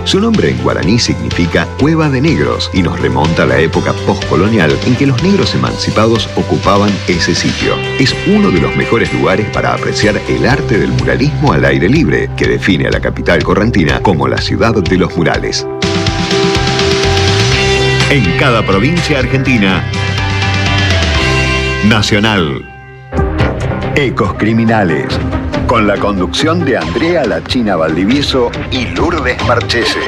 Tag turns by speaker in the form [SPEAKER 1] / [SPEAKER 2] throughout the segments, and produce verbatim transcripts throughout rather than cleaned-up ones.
[SPEAKER 1] Su nombre en guaraní significa Cueva de Negros y nos remonta a la época postcolonial en que los negros emancipados ocupaban ese sitio. Es uno de los mejores lugares para apreciar el arte del muralismo al aire libre, que define a la capital correntina como la ciudad de los murales. En cada provincia argentina, Nacional. Ecos Criminales, con la conducción de Andrea La China Valdivieso y Lourdes Marchese.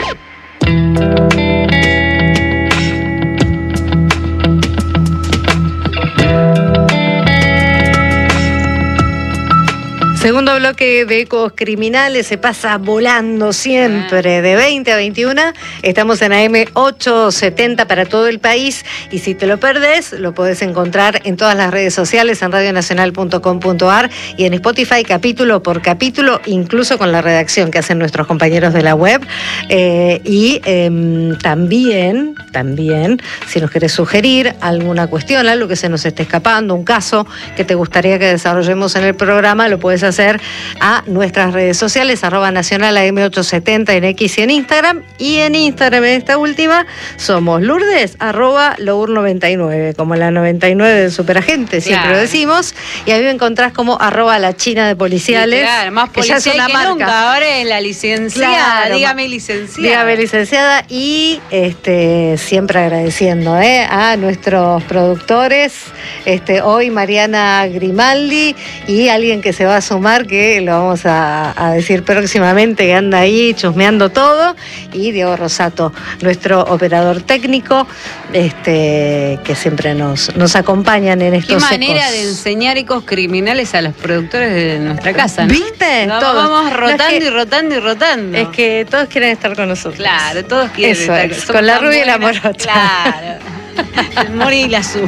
[SPEAKER 2] Segundo bloque de Ecos Criminales, se pasa volando siempre, de veinte a veintiuno. Estamos en A M ochocientos setenta para todo el país y si te lo perdés, lo podés encontrar en todas las redes sociales, en radio nacional punto com punto a r y en Spotify capítulo por capítulo, incluso con la redacción que hacen nuestros compañeros de la web. Eh, y eh, también, también, si nos querés sugerir alguna cuestión, algo que se nos esté escapando, un caso que te gustaría que desarrollemos en el programa, lo podés hacer hacer a nuestras redes sociales, arroba nacional A M ochocientos setenta en X y en Instagram. Y en Instagram, en esta última, somos Lourdes, arroba Lour noventa y nueve, como la noventa y nueve del superagente, siempre claro. Lo decimos. Y a mí me encontrás como arroba la China de policiales.
[SPEAKER 3] Claro, más
[SPEAKER 2] que ya es una
[SPEAKER 3] que
[SPEAKER 2] marca.
[SPEAKER 3] Nunca. Ahora es la licenciada, claro, dígame licenciada.
[SPEAKER 2] Dígame licenciada. Y este, siempre agradeciendo ¿eh? a nuestros productores. Este, hoy Mariana Grimaldi y alguien que se va a sumar, que lo vamos a, a decir próximamente, que anda ahí chusmeando todo, y Diego Rosato, nuestro operador técnico, este, que siempre nos, nos acompañan en estos ecos.
[SPEAKER 3] Qué manera de enseñar ecos criminales a los productores de nuestra casa, ¿no?
[SPEAKER 2] ¿Viste?
[SPEAKER 3] No,
[SPEAKER 2] todos.
[SPEAKER 3] Vamos rotando
[SPEAKER 2] no, es que,
[SPEAKER 3] y rotando y rotando.
[SPEAKER 2] Es que todos quieren estar con nosotros.
[SPEAKER 3] Claro, todos quieren
[SPEAKER 2] Eso
[SPEAKER 3] estar
[SPEAKER 2] es, con la rubia y la morocha.
[SPEAKER 3] Claro. El Mori y la Su.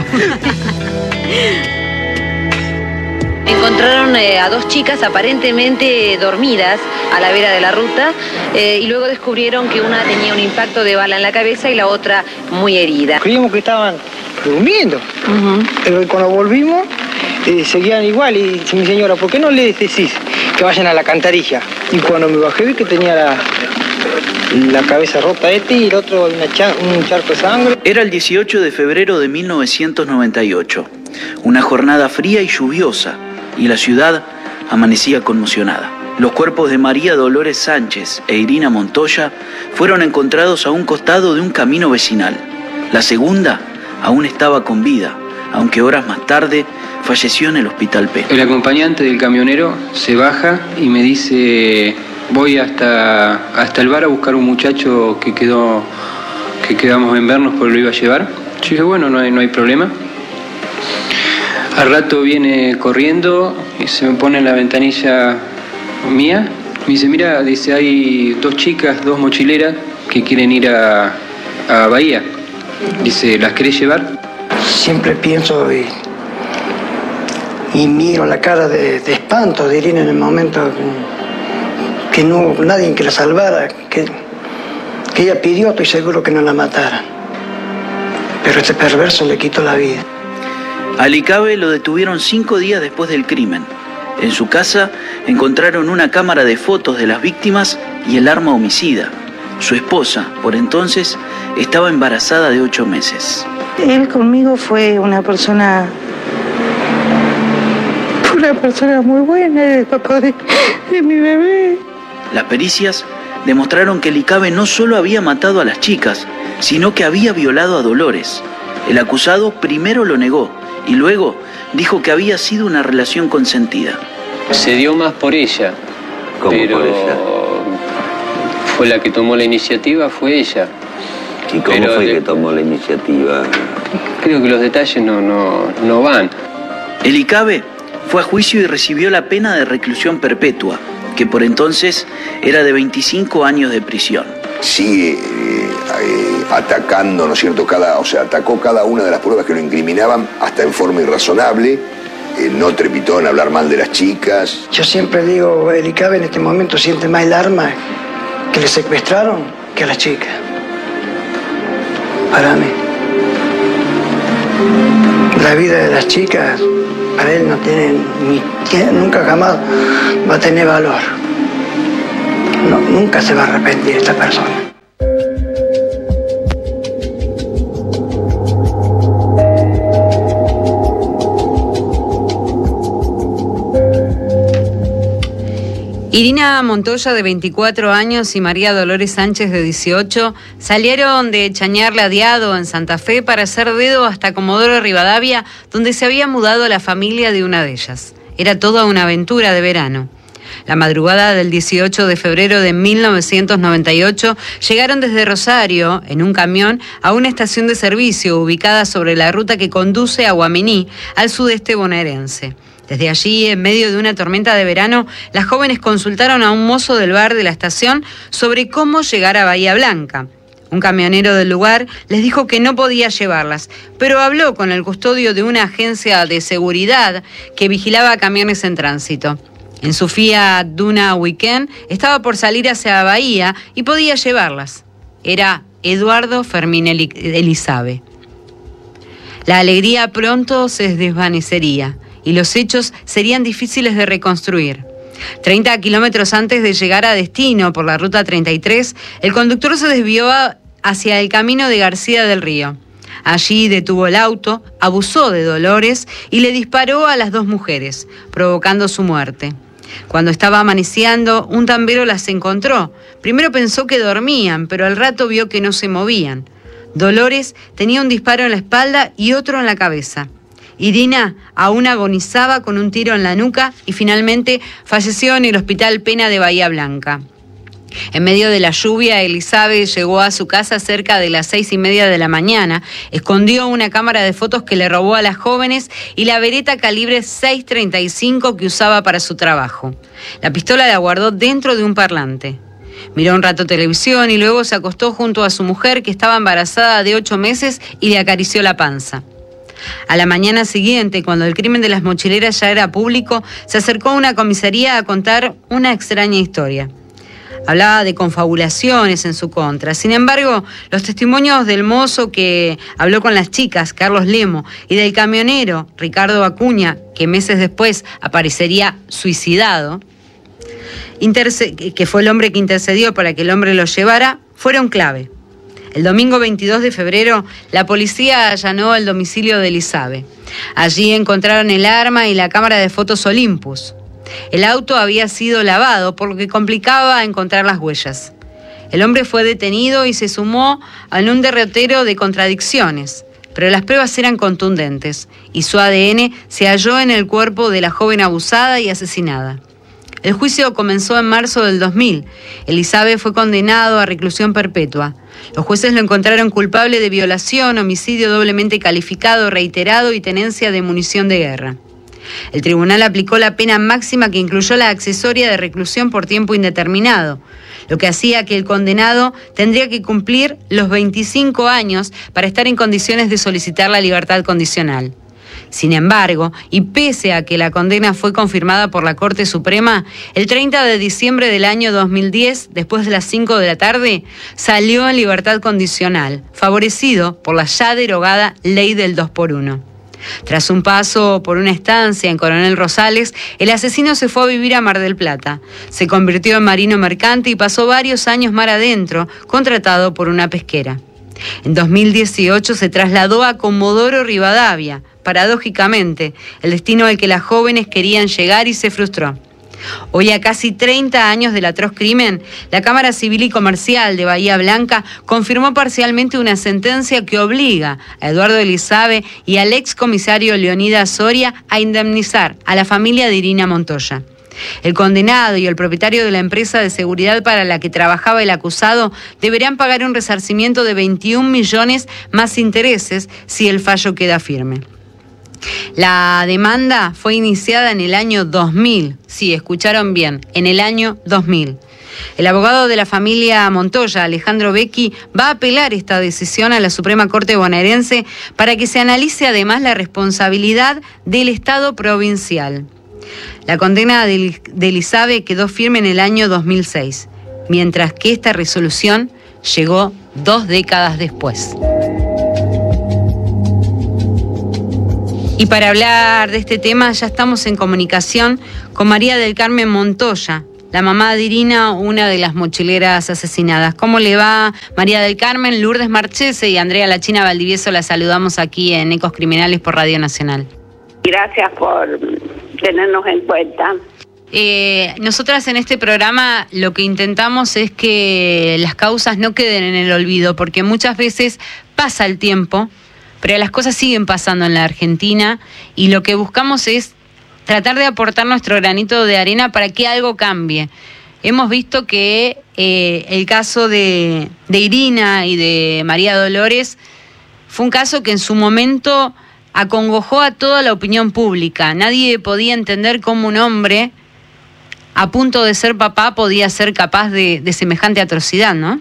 [SPEAKER 4] Encontraron eh, a dos chicas aparentemente dormidas a la vera de la ruta eh, y luego descubrieron que una tenía un impacto de bala en la cabeza y la otra muy herida.
[SPEAKER 5] Creíamos que estaban durmiendo, uh-huh. Pero cuando volvimos eh, seguían igual y dice mi señora, ¿por qué no les decís que vayan a la alcantarilla? Y cuando me bajé vi que tenía la, la cabeza rota este y el otro una cha- un charco de sangre.
[SPEAKER 6] Era el dieciocho de febrero de mil novecientos noventa y ocho, una jornada fría y lluviosa, y la ciudad amanecía conmocionada. Los cuerpos de María Dolores Sánchez e Irina Montoya fueron encontrados a un costado de un camino vecinal. La segunda aún estaba con vida, aunque horas más tarde falleció en el Hospital P.
[SPEAKER 7] El acompañante del camionero se baja y me dice, voy hasta, hasta el bar a buscar un muchacho que quedó, que quedamos en vernos porque lo iba a llevar. Yo dije, bueno, no hay, no hay problema. Al rato viene corriendo y se me pone en la ventanilla mía. Me dice, mira, dice, hay dos chicas, dos mochileras que quieren ir a, a Bahía. Dice, ¿las querés llevar?
[SPEAKER 5] Siempre pienso y, y miro la cara de, de espanto de Irina en el momento que, que no hubo nadie que la salvara, que, que ella pidió, estoy seguro que no la mataran. Pero este perverso le quitó la vida.
[SPEAKER 6] A Licabe lo detuvieron cinco días después del crimen. En su casa encontraron una cámara de fotos de las víctimas y el arma homicida. Su esposa, por entonces, estaba embarazada de ocho meses.
[SPEAKER 8] Él conmigo fue una persona, fue una persona muy buena, el papá de, de mi bebé.
[SPEAKER 6] Las pericias demostraron que Licabe no solo había matado a las chicas, sino que había violado a Dolores. El acusado primero lo negó y luego dijo que había sido una relación consentida.
[SPEAKER 7] Se dio más por ella.
[SPEAKER 9] ¿Cómo
[SPEAKER 7] pero
[SPEAKER 9] por ella?
[SPEAKER 7] Fue la que tomó la iniciativa, fue ella.
[SPEAKER 9] ¿Y cómo
[SPEAKER 7] pero
[SPEAKER 9] fue
[SPEAKER 7] de...
[SPEAKER 9] que tomó la iniciativa?
[SPEAKER 7] Creo que los detalles no, no, no van.
[SPEAKER 6] El Licabe fue a juicio y recibió la pena de reclusión perpetua, que por entonces era de veinticinco años de prisión.
[SPEAKER 10] Sigue eh, eh, atacando, ¿no es cierto? Cada, o sea, atacó cada una de las pruebas que lo incriminaban hasta en forma irrazonable. Eh, no trepitó en hablar mal de las chicas.
[SPEAKER 5] Yo siempre digo, el Licabe en este momento siente más el arma que le secuestraron que a las chicas. Para mí. La vida de las chicas, para él no tiene, ni tiene, nunca jamás va a tener valor. No, nunca se va a arrepentir esta persona.
[SPEAKER 3] Irina Montoya, de veinticuatro años, y María Dolores Sánchez, de dieciocho, salieron de Chañar Ladeado, en Santa Fe, para hacer dedo hasta Comodoro Rivadavia, donde se había mudado la familia de una de ellas. Era toda una aventura de verano. La madrugada del dieciocho de febrero de mil novecientos noventa y ocho llegaron desde Rosario, en un camión, a una estación de servicio ubicada sobre la ruta que conduce a Guaminí, al sudeste bonaerense. Desde allí, en medio de una tormenta de verano, las jóvenes consultaron a un mozo del bar de la estación sobre cómo llegar a Bahía Blanca. Un camionero del lugar les dijo que no podía llevarlas, pero habló con el custodio de una agencia de seguridad que vigilaba camiones en tránsito. En su Fiat Duna Weekend estaba por salir hacia Bahía y podía llevarlas. Era Eduardo Fermín Elizabe. La alegría pronto se desvanecería y los hechos serían difíciles de reconstruir. treinta kilómetros antes de llegar a destino por la ruta treinta y tres, el conductor se desvió hacia el camino de García del Río. Allí detuvo el auto, abusó de Dolores y le disparó a las dos mujeres, provocando su muerte. Cuando estaba amaneciendo, un tambero las encontró. Primero pensó que dormían, pero al rato vio que no se movían. Dolores tenía un disparo en la espalda y otro en la cabeza. Irina aún agonizaba con un tiro en la nuca y finalmente falleció en el Hospital Pena de Bahía Blanca. En medio de la lluvia, Elizabe llegó a su casa cerca de las seis y media de la mañana, escondió una cámara de fotos que le robó a las jóvenes y la Beretta calibre seis treinta y cinco que usaba para su trabajo. La pistola la guardó dentro de un parlante. Miró un rato televisión y luego se acostó junto a su mujer, que estaba embarazada de ocho meses, y le acarició la panza. A la mañana siguiente, cuando el crimen de las mochileras ya era público, se acercó a una comisaría a contar una extraña historia. Hablaba de confabulaciones en su contra. Sin embargo, los testimonios del mozo que habló con las chicas, Carlos Lemo, y del camionero, Ricardo Acuña, que meses después aparecería suicidado, que fue el hombre que intercedió para que el hombre lo llevara, fueron clave. El domingo veintidós de febrero, la policía allanó el domicilio de Elizabe. Allí encontraron el arma y la cámara de fotos Olympus. El auto había sido lavado, por lo que complicaba encontrar las huellas. El hombre fue detenido y se sumó en un derrotero de contradicciones, pero las pruebas eran contundentes y su A D N se halló en el cuerpo de la joven abusada y asesinada. El juicio comenzó en marzo del dos mil. Elizabe fue condenado a reclusión perpetua. Los jueces lo encontraron culpable de violación, homicidio doblemente calificado, reiterado y tenencia de munición de guerra. El tribunal aplicó la pena máxima, que incluyó la accesoria de reclusión por tiempo indeterminado, lo que hacía que el condenado tendría que cumplir los veinticinco años para estar en condiciones de solicitar la libertad condicional. Sin embargo, y pese a que la condena fue confirmada por la Corte Suprema, el treinta de diciembre del año dos mil diez, después de las cinco de la tarde, salió en libertad condicional, favorecido por la ya derogada Ley del dos por uno. Tras un paso por una estancia en Coronel Rosales, el asesino se fue a vivir a Mar del Plata. Se convirtió en marino mercante y pasó varios años mar adentro, contratado por una pesquera. En dos mil dieciocho se trasladó a Comodoro Rivadavia, paradójicamente, el destino al que las jóvenes querían llegar, y se frustró. Hoy, a casi treinta años del atroz crimen, la Cámara Civil y Comercial de Bahía Blanca confirmó parcialmente una sentencia que obliga a Eduardo Elizabe y al excomisario Leonidas Soria a indemnizar a la familia de Irina Montoya. El condenado y el propietario de la empresa de seguridad para la que trabajaba el acusado deberán pagar un resarcimiento de veintiún millones más intereses si el fallo queda firme. La demanda fue iniciada en el año dos mil. Sí, escucharon bien, en el año dos mil. El abogado de la familia Montoya, Alejandro Becchi, va a apelar esta decisión a la Suprema Corte bonaerense para que se analice además la responsabilidad del Estado provincial. La condena de Elizabe quedó firme en el año dos mil seis, mientras que esta resolución llegó dos décadas después. Y para hablar de este tema ya estamos en comunicación con María del Carmen Montoya, la mamá de Irina, una de las mochileras asesinadas. ¿Cómo le va, María del Carmen? Lourdes Marchese y Andrea La China Valdivieso la saludamos aquí en Ecos Criminales por Radio Nacional.
[SPEAKER 11] Gracias por tenernos en cuenta.
[SPEAKER 3] Eh, nosotras en este programa lo que intentamos es que las causas no queden en el olvido, porque muchas veces pasa el tiempo, pero las cosas siguen pasando en la Argentina y lo que buscamos es tratar de aportar nuestro granito de arena para que algo cambie. Hemos visto que eh, el caso de, de Irina y de María Dolores fue un caso que en su momento acongojó a toda la opinión pública. Nadie podía entender cómo un hombre a punto de ser papá podía ser capaz de, de semejante atrocidad, ¿no?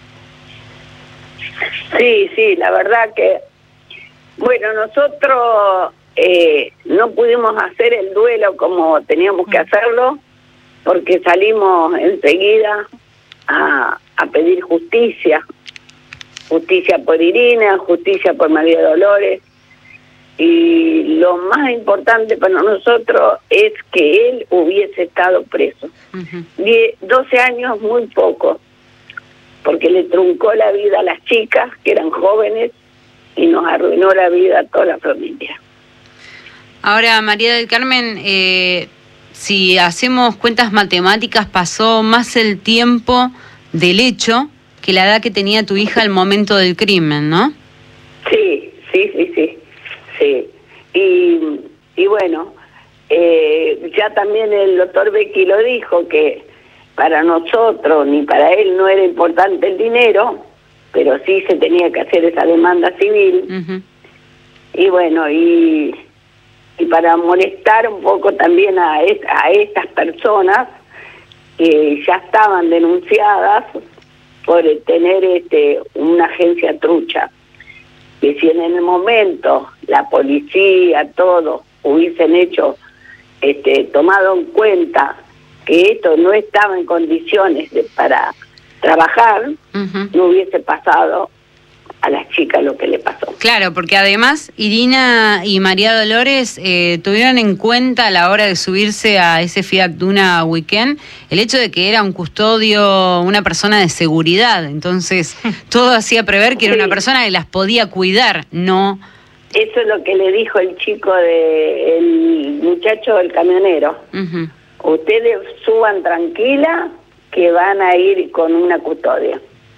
[SPEAKER 11] Sí, sí, la verdad que, bueno, nosotros eh, no pudimos hacer el duelo como teníamos que hacerlo, porque salimos enseguida a, a pedir justicia, justicia por Irina, justicia por María Dolores. Y lo más importante para nosotros es que él hubiese estado preso. Uh-huh. Die, doce años muy poco, porque le truncó la vida a las chicas, que eran jóvenes, y nos arruinó la vida a toda la familia.
[SPEAKER 3] Ahora, María del Carmen, eh, si hacemos cuentas matemáticas, pasó más el tiempo del hecho que la edad que tenía tu hija al momento del crimen, ¿no?
[SPEAKER 11] Sí, sí, sí, sí. Sí, y, y bueno, eh, ya también el doctor Becky lo dijo, que para nosotros ni para él no era importante el dinero, pero sí se tenía que hacer esa demanda civil. Uh-huh. Y bueno, y, y para molestar un poco también a, es, a estas personas que ya estaban denunciadas por tener este una agencia trucha. Que si en el momento la policía, todo, hubiesen hecho, este, tomado en cuenta que esto no estaba en condiciones de, para trabajar, uh-huh. no hubiese pasado a las chicas lo que le pasó.
[SPEAKER 3] Claro, porque además Irina y María Dolores eh, tuvieron en cuenta a la hora de subirse a ese Fiat Duna Weekend el hecho de que era un custodio, una persona de seguridad, entonces todo hacía prever que era sí. una persona que las podía cuidar, no...
[SPEAKER 11] Eso es lo que le dijo el chico, de el muchacho del camionero. Uh-huh. Ustedes suban tranquila que van a ir con una custodia.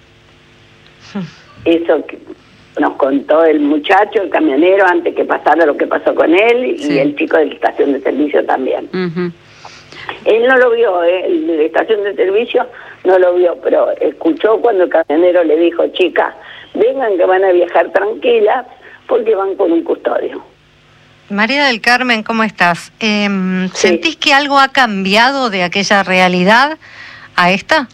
[SPEAKER 11] Eso que nos contó el muchacho, el camionero, antes que pasara lo que pasó con él, sí. y el chico de la estación de servicio también. Uh-huh. Él no lo vio, ¿eh? El de la estación de servicio no lo vio, pero escuchó cuando el camionero le dijo, chicas, vengan que van a viajar tranquilas porque van con un custodio.
[SPEAKER 2] María del Carmen, ¿cómo estás? Eh, sí. ¿Sentís que algo ha cambiado de aquella realidad a esta?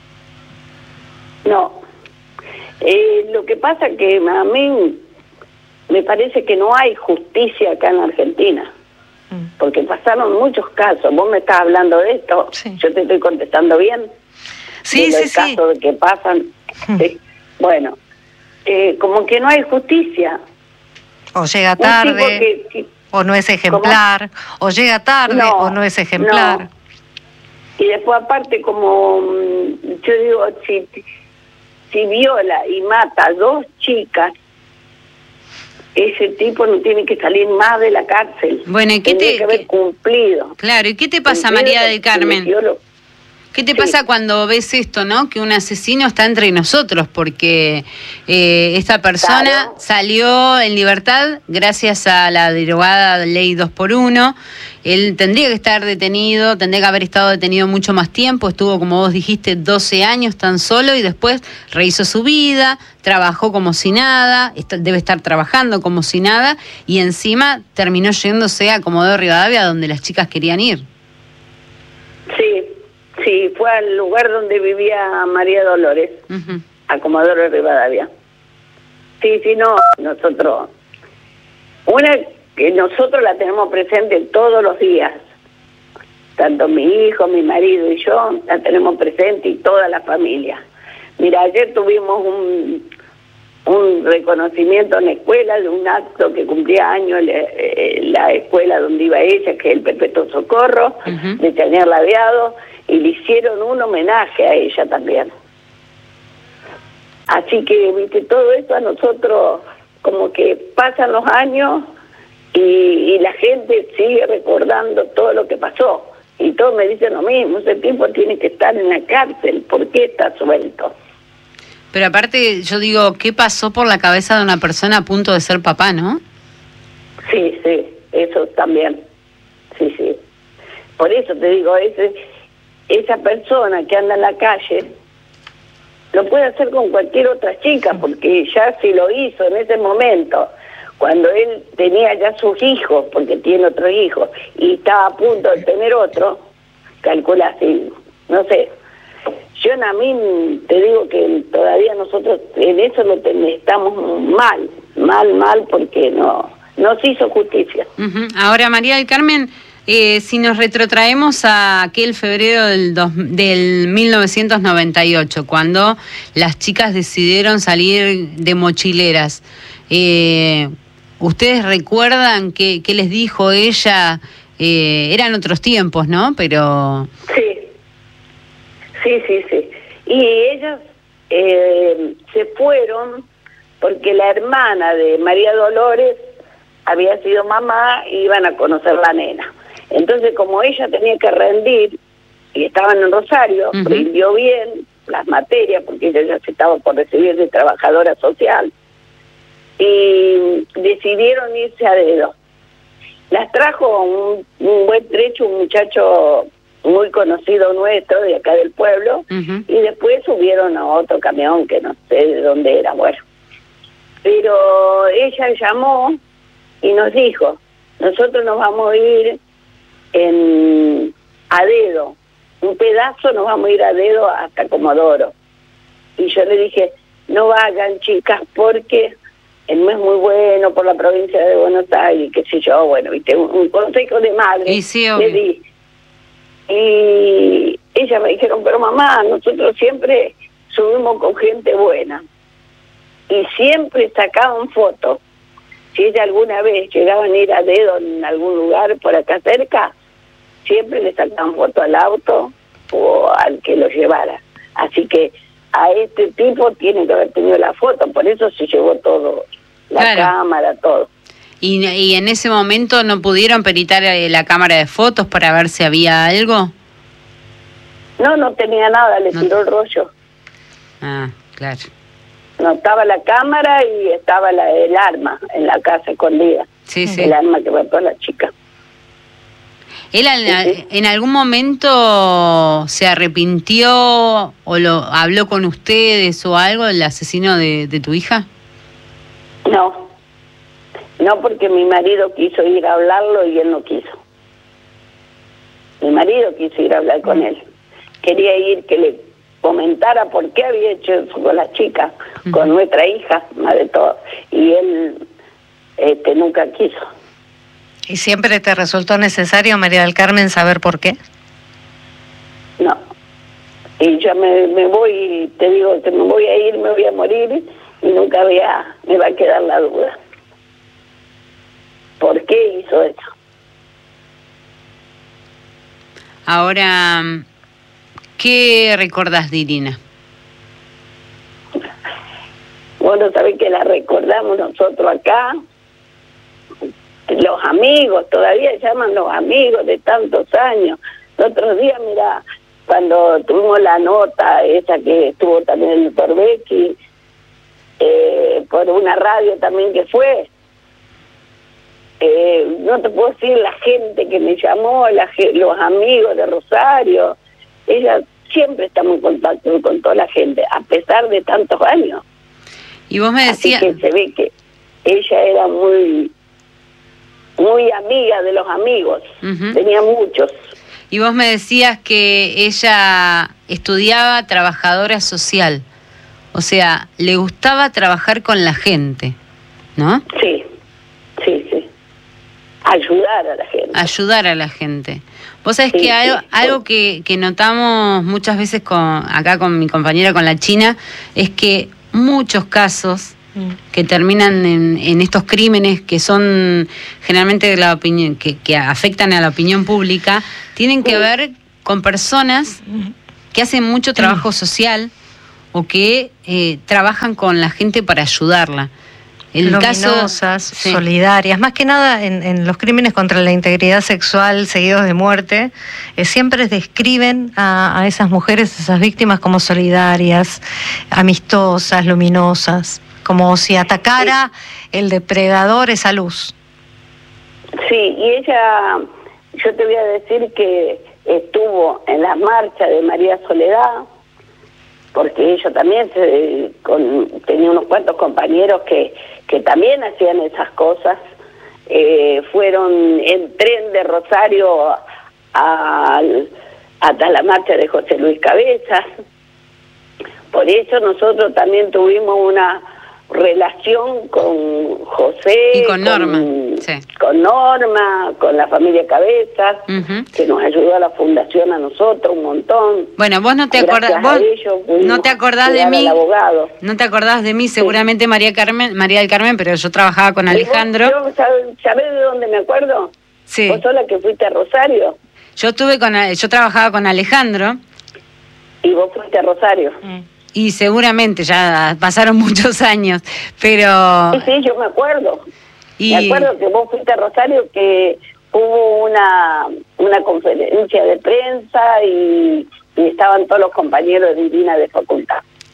[SPEAKER 11] No. Eh, lo que pasa que a mí me parece que no hay justicia acá en Argentina, mm. porque pasaron muchos casos. Vos me estás hablando de esto, sí. yo te estoy contestando bien.
[SPEAKER 2] Sí,
[SPEAKER 11] de
[SPEAKER 2] sí,
[SPEAKER 11] los casos
[SPEAKER 2] sí.
[SPEAKER 11] que pasan. Mm. Sí. Bueno, eh, como que no hay justicia.
[SPEAKER 2] O llega tarde, que, que, o no es ejemplar, ¿cómo? O llega tarde, no, o no es ejemplar.
[SPEAKER 11] No. Y después aparte, como yo digo, si... Si viola y mata a dos chicas, ese tipo no tiene que salir más de la cárcel.
[SPEAKER 3] Bueno, ¿y qué
[SPEAKER 11] Tendría
[SPEAKER 3] te
[SPEAKER 11] que haber
[SPEAKER 3] qué,
[SPEAKER 11] cumplido?
[SPEAKER 3] Claro, ¿y qué te pasa,
[SPEAKER 11] cumplido
[SPEAKER 3] María del Carmen? ¿Qué te sí. pasa cuando ves esto, no? Que un asesino está entre nosotros, porque eh, esta persona claro. salió en libertad gracias a la derogada ley dos por uno. Él tendría que estar detenido, tendría que haber estado detenido mucho más tiempo, estuvo, como vos dijiste, doce años tan solo y después rehizo su vida, trabajó como si nada, debe estar trabajando como si nada y encima terminó yéndose a Comodoro Rivadavia, donde las chicas querían ir.
[SPEAKER 11] Sí. Sí, fue al lugar donde vivía María Dolores, uh-huh. a Comodoro Rivadavia. Sí, sí, no, nosotros, una que nosotros la tenemos presente todos los días, tanto mi hijo, mi marido y yo, la tenemos presente y toda la familia. Mira, ayer tuvimos un, un reconocimiento en la escuela de un acto que cumplía años la, la escuela donde iba ella, que es el Perpetuo Socorro, uh-huh. de Chañar Ladeado, y le hicieron un homenaje a ella también. Así que, viste, todo esto a nosotros como que pasan los años y, y la gente sigue recordando todo lo que pasó. Y todos me dicen lo mismo, ese tipo tiene que estar en la cárcel, ¿por qué está suelto?
[SPEAKER 3] Pero aparte, yo digo, ¿qué pasó por la cabeza de una persona a punto de ser papá, no?
[SPEAKER 11] Sí, sí, eso también, sí, sí. Por eso te digo, ese, esa persona que anda en la calle lo puede hacer con cualquier otra chica, porque ya si lo hizo en ese momento, cuando él tenía ya sus hijos, porque tiene otros hijos, y estaba a punto de tener otro, calcula así, no sé. Yo a mí te digo que todavía nosotros en eso lo ten, estamos mal, mal, mal, porque no, no se hizo justicia.
[SPEAKER 3] Uh-huh. Ahora, María del Carmen, eh, si nos retrotraemos a aquel febrero del, dos, del mil novecientos noventa y ocho, cuando las chicas decidieron salir de mochileras, eh, ¿ustedes recuerdan qué, qué les dijo ella? Eh, eran otros tiempos, ¿no? Pero...
[SPEAKER 11] Sí, sí, sí, sí. Y ellas eh, se fueron porque la hermana de María Dolores había sido mamá y iban a conocer la nena. Entonces, como ella tenía que rendir, y estaban en Rosario, uh-huh. rindió bien las materias, porque ella ya se estaba por recibir de trabajadora social, y decidieron irse a dedo. Las trajo un, un buen trecho, un muchacho muy conocido nuestro, de acá del pueblo, uh-huh. y después subieron a otro camión que no sé de dónde era, bueno. Pero ella llamó y nos dijo, nosotros nos vamos a ir en a dedo, un pedazo nos vamos a ir a dedo hasta Comodoro. Y yo le dije, no vayan chicas, porque no es muy bueno por la provincia de Buenos Aires, qué sé yo, bueno, viste, un, un consejo de madre
[SPEAKER 3] y sí,
[SPEAKER 11] le di. Y ellas me dijeron, pero mamá, nosotros siempre subimos con gente buena. Y siempre sacaban fotos. Si ella alguna vez llegaban a ir a dedo en algún lugar por acá cerca, siempre le sacaban foto al auto o al que lo llevara. Así que a este tipo tiene que haber tenido la foto, por eso se llevó todo, la claro. cámara, todo.
[SPEAKER 3] ¿Y, ¿Y en ese momento no pudieron peritar la cámara de fotos para ver si había algo?
[SPEAKER 11] No, no tenía nada, le no. tiró el rollo.
[SPEAKER 3] Ah, claro.
[SPEAKER 11] No, estaba la cámara y estaba la, el arma en la casa escondida.
[SPEAKER 3] Sí, sí.
[SPEAKER 11] El arma que mató a la chica.
[SPEAKER 3] ¿Él en, sí. en algún momento se arrepintió o lo habló con ustedes o algo, el asesino de, de tu hija?
[SPEAKER 11] No, no, porque mi marido quiso ir a hablarlo y él no quiso. Mi marido quiso ir a hablar con él. Quería ir que le comentara por qué había hecho eso con la chica, uh-huh. con nuestra hija, más de todo. Y él este, nunca quiso.
[SPEAKER 2] ¿Y siempre te resultó necesario, María del Carmen, saber por qué?
[SPEAKER 11] No. Y yo me, me voy, te digo que me voy a ir, me voy a morir, y nunca voy a, me va a quedar la duda. ¿Por qué hizo eso?
[SPEAKER 3] Ahora, ¿qué recordás de Irina?
[SPEAKER 11] Bueno, sabés que la recordamos nosotros acá, los amigos, todavía llaman los amigos de tantos años. Los otros días, mira, cuando tuvimos la nota esa que estuvo también el doctor Becky, eh, por una radio también que fue, eh, no te puedo decir la gente que me llamó, la, los amigos de Rosario, ella siempre está en contacto con toda la gente, a pesar de tantos años.
[SPEAKER 3] Y vos me decías...
[SPEAKER 11] Así que se ve que ella era muy... muy amiga de los amigos, uh-huh. tenía muchos.
[SPEAKER 3] Y vos me decías que ella estudiaba trabajadora social, o sea, le gustaba trabajar con la gente, ¿no?
[SPEAKER 11] Sí, sí, sí. Ayudar a la gente.
[SPEAKER 3] Ayudar a la gente. Vos sabés sí, que algo, sí, algo que, que notamos muchas veces con acá con mi compañera, con la China, es que muchos casos que terminan en, en estos crímenes que son generalmente de la opinión, que, que afectan a la opinión pública, tienen que ver con personas que hacen mucho trabajo social o que eh, trabajan con la gente para ayudarla. El
[SPEAKER 2] luminosas,
[SPEAKER 3] caso, sí.
[SPEAKER 2] solidarias, más que nada en, en los crímenes contra la integridad sexual seguidos de muerte, eh, siempre describen a, a esas mujeres, esas víctimas, como solidarias, amistosas, luminosas, como si atacara sí. el depredador esa luz.
[SPEAKER 11] Sí, y ella, yo te voy a decir que estuvo en la marcha de María Soledad, porque ella también se, con, tenía unos cuantos compañeros que, que también hacían esas cosas. Eh, fueron en tren de Rosario a, a, hasta la marcha de José Luis Cabezas. Por eso nosotros también tuvimos una relación con José
[SPEAKER 3] y con Norma,
[SPEAKER 11] con,
[SPEAKER 3] sí.
[SPEAKER 11] con Norma, con la familia Cabezas,
[SPEAKER 3] uh-huh.
[SPEAKER 11] que nos ayudó a la fundación a nosotros un montón.
[SPEAKER 3] Bueno, vos no te acordás, vos no te acordás de mí, no te acordás de mí, seguramente sí. María Carmen, María del Carmen, pero yo trabajaba con Alejandro.
[SPEAKER 11] Vos, yo, ¿sabés de dónde me acuerdo?
[SPEAKER 3] Sí.
[SPEAKER 11] ¿Vos sos la que fuiste a Rosario?
[SPEAKER 3] Yo estuve con, yo trabajaba con Alejandro.
[SPEAKER 11] Y vos fuiste a Rosario.
[SPEAKER 3] Mm. Y seguramente ya pasaron muchos años, pero...
[SPEAKER 11] Sí, sí, yo me acuerdo.
[SPEAKER 3] Y...
[SPEAKER 11] Me acuerdo que vos fuiste a Rosario, que hubo una, una conferencia de prensa y, y estaban todos los compañeros de Irina de facultad.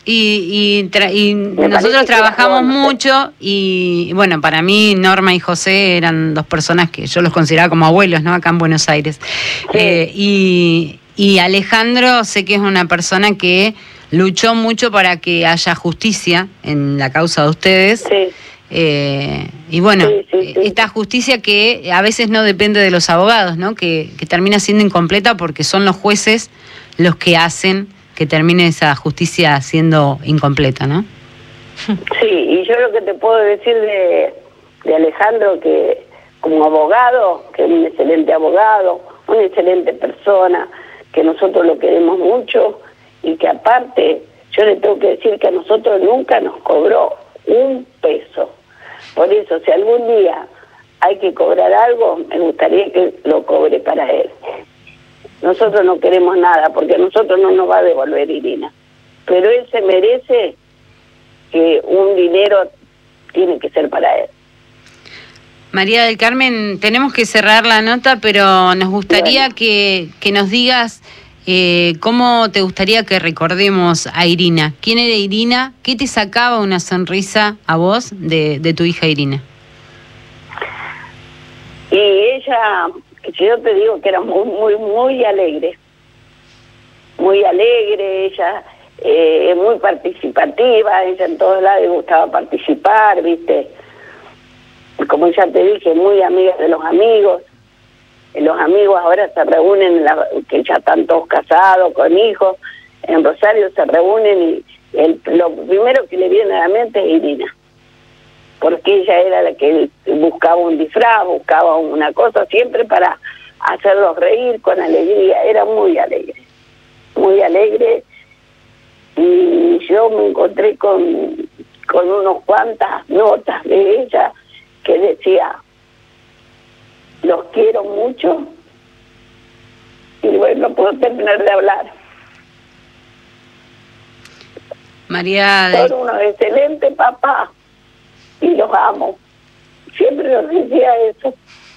[SPEAKER 3] Y, y, tra y nosotros trabajamos mucho y, bueno, para mí Norma y José eran dos personas que yo los consideraba como abuelos, ¿no? Acá en Buenos Aires. Sí. Eh, y, y Alejandro sé que es una persona que luchó mucho para que haya justicia en la causa de ustedes.
[SPEAKER 11] Sí.
[SPEAKER 3] Eh, y bueno,
[SPEAKER 11] sí, sí, sí.
[SPEAKER 3] esta justicia que a veces no depende de los abogados, ¿no? Que, que termina siendo incompleta porque son los jueces los que hacen que termine esa justicia siendo incompleta, ¿no?
[SPEAKER 11] Sí, y yo lo que te puedo decir de, de Alejandro, que como abogado, que es un excelente abogado, una excelente persona, que nosotros lo queremos mucho, y que aparte, yo le tengo que decir que a nosotros nunca nos cobró un peso. Por eso, si algún día hay que cobrar algo, me gustaría que lo cobre para él. Nosotros no queremos nada, porque a nosotros no nos va a devolver Irina. Pero él se merece que un dinero tiene que ser para él.
[SPEAKER 3] María del Carmen, tenemos que cerrar la nota, pero nos gustaría bueno. que, que nos digas eh, cómo te gustaría que recordemos a Irina. ¿Quién era Irina? ¿Qué te sacaba una sonrisa a vos de, de tu hija Irina?
[SPEAKER 11] Y ella... Yo te digo que era muy, muy, muy alegre, muy alegre, ella eh, muy participativa, ella en todos lados le gustaba participar, ¿viste? Como ya te dije, muy amiga de los amigos. Los amigos ahora se reúnen, la, que ya están todos casados, con hijos, en Rosario se reúnen y el, lo primero que le viene a la mente es Irina. Porque ella era la que buscaba un disfraz, buscaba una cosa siempre para hacerlos reír con alegría. Era muy alegre, muy alegre. Y yo me encontré con, con unas cuantas notas de ella que decía, los quiero mucho. Y bueno, no puedo terminar de hablar.
[SPEAKER 3] María de...
[SPEAKER 11] Son unos excelentes papás. Y los amo. Siempre nos decía eso.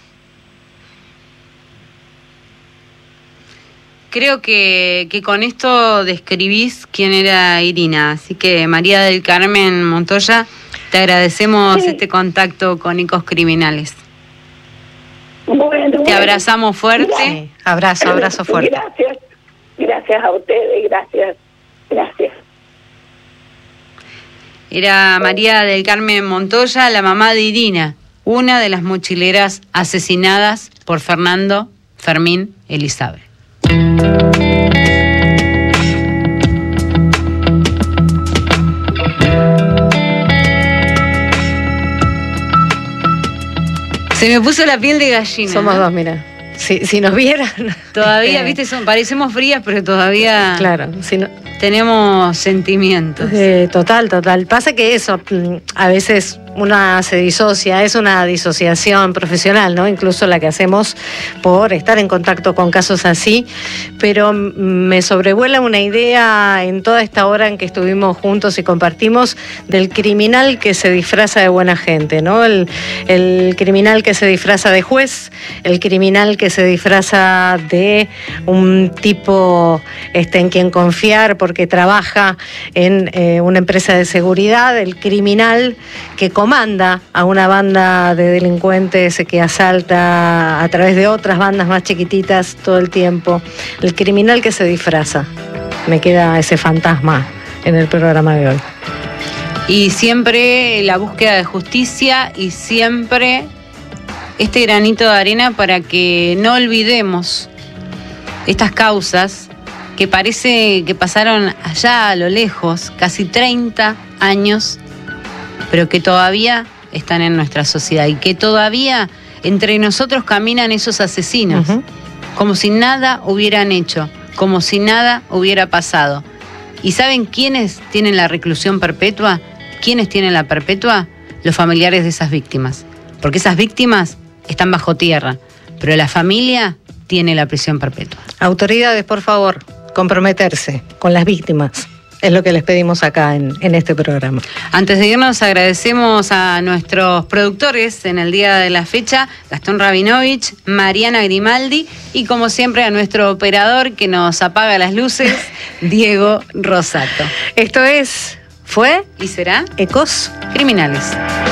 [SPEAKER 3] Creo que, que con esto describís quién era Irina. Así que, María del Carmen Montoya, te agradecemos sí. este contacto con Icos Criminales.
[SPEAKER 11] Bueno,
[SPEAKER 3] te
[SPEAKER 11] bueno.
[SPEAKER 3] abrazamos fuerte.
[SPEAKER 2] Sí. Abrazo, abrazo fuerte.
[SPEAKER 11] Gracias. Gracias a ustedes. Gracias. Gracias.
[SPEAKER 3] Era María del Carmen Montoya, la mamá de Irina, una de las mochileras asesinadas por Fernando Fermín Elizabeth. Se me puso la piel de gallina.
[SPEAKER 2] Somos
[SPEAKER 3] ¿no?
[SPEAKER 2] dos, mira. Si, si nos vieran...
[SPEAKER 3] Todavía, viste, son, parecemos frías, pero todavía...
[SPEAKER 2] Claro, si no...
[SPEAKER 3] tenemos sentimientos.
[SPEAKER 2] Eh, total, total. Pasa que eso, a veces una se disocia, es una disociación profesional, ¿no? Incluso la que hacemos por estar en contacto con casos así, pero me sobrevuela una idea en toda esta hora en que estuvimos juntos y compartimos del criminal que se disfraza de buena gente, ¿no? El, el criminal que se disfraza de juez, el criminal que se disfraza de un tipo este, en quien confiar porque trabaja en eh, una empresa de seguridad, el criminal que comanda a una banda de delincuentes que asalta a través de otras bandas más chiquititas todo el tiempo, el criminal que se disfraza. Me queda ese fantasma en el programa de hoy.
[SPEAKER 3] Y siempre la búsqueda de justicia y siempre este granito de arena para que no olvidemos estas causas que parece que pasaron allá a lo lejos, casi treinta años, pero que todavía están en nuestra sociedad y que todavía entre nosotros caminan esos asesinos, uh-huh. como si nada hubieran hecho, como si nada hubiera pasado. ¿Y saben quiénes tienen la reclusión perpetua? ¿Quiénes tienen la perpetua? Los familiares de esas víctimas. Porque esas víctimas están bajo tierra, pero la familia tiene la prisión perpetua.
[SPEAKER 2] Autoridades, por favor, comprometerse con las víctimas. Es lo que les pedimos acá en, en este programa.
[SPEAKER 3] Antes de irnos, agradecemos a nuestros productores en el día de la fecha, Gastón Rabinovich, Mariana Grimaldi y como siempre a nuestro operador que nos apaga las luces, Diego Rosato.
[SPEAKER 2] Esto es, fue
[SPEAKER 3] y será
[SPEAKER 2] Ecos
[SPEAKER 3] Criminales.